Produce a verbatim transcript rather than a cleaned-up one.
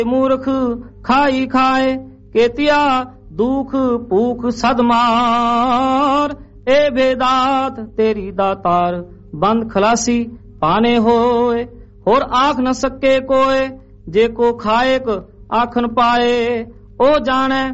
मूर्ख खाई खाए केतिया दुख भूख सदमार। ए भेदात तेरी दातार बंद खलासी पाने होए। और आख न सके कोय जे को खाएक आखन पाए। ओ जाने